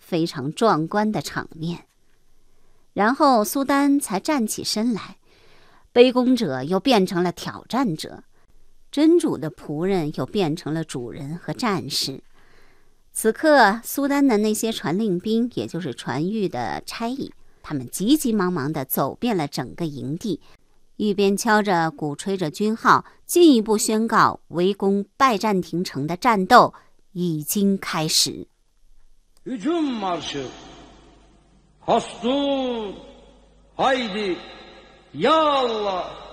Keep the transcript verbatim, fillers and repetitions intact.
非常壮观的场面。然后苏丹才站起身来，杯弓者又变成了挑战者，真主的仆人又变成了主人和战士。此刻苏丹的那些传令兵，也就是传谕的差役，他们急急忙忙地走遍了整个营地，一边敲着鼓吹着军号，进一步宣告围攻拜占庭城的战斗已经开始。 Hücum marşı. Hastur. Haydi. Ya Allah.